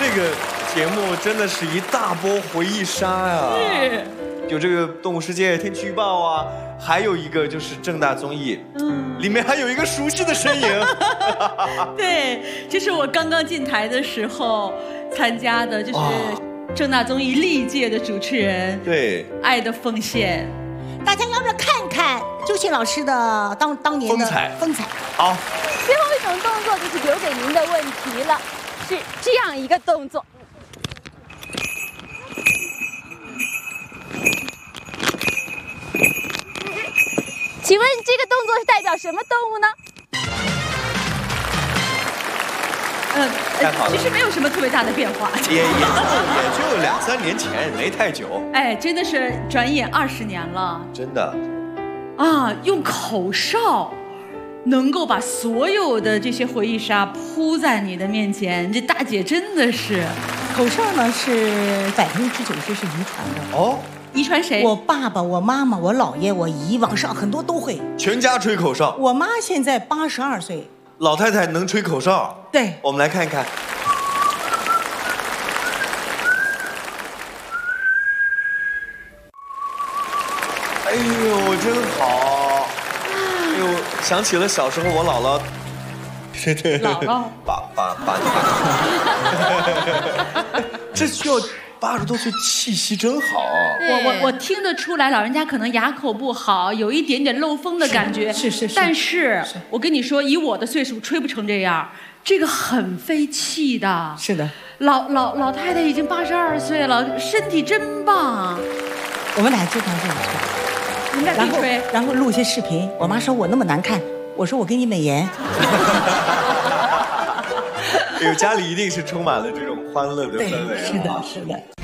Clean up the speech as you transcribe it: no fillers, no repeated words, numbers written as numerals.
这个节目真的是一大波回忆杀呀！ 是， 有这个动物世界、天气预报啊，还有一个就是正大综艺，里面还有一个熟悉的身影。 对，这是我刚刚进台的时候参加的，就是正大综艺历届的主持人， 对， 爱的奉献。 大家要不要看看周迅老师的当年的风采？ 好， 最后一种动作就是留给您的问题了，是这样一个动作。请问这个动作是代表什么动物呢？ 其实没有什么特别大的变化， 也就2、3年前，没太久。 哎，真的是转眼20年了， 真的。 啊，用口哨能够把所有的这些回忆杀铺在你的面前，这大姐真的是。 口哨呢是90%是遗传的哦。 遗传谁？ 我爸爸、我妈妈、我姥爷、我姨，往上很多都会。 全家吹口哨。 我妈现在82岁。 老太太能吹口哨？ 对， 我们来看一看。哎呦，真好！哎呦，想起了小时候我姥姥，对， 姥姥， 这需要80多岁，气息真好。 我听得出来，老人家可能哑口不好，有一点点漏风的感觉。 是。 但是我跟你说，以我的岁数吹不成这样，这个很费气的。 是的， 老太太已经82岁了，身体真棒。 我们俩经常这样吹。 你们俩并吹， 然后录一些视频。我妈说我那么难看，我说我给你美颜。 哎呦，家里一定是充满了这种欢乐的氛围。 是的。